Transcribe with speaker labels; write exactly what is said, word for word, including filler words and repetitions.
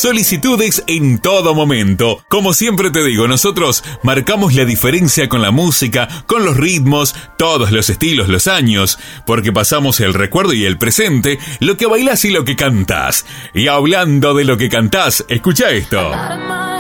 Speaker 1: solicitudes en todo momento. Como siempre te digo, nosotros marcamos la diferencia con la música, con los ritmos, todos los estilos, los años, porque pasamos el recuerdo y el presente, lo que bailás y lo que cantás. Y hablando de lo que cantás, escucha esto.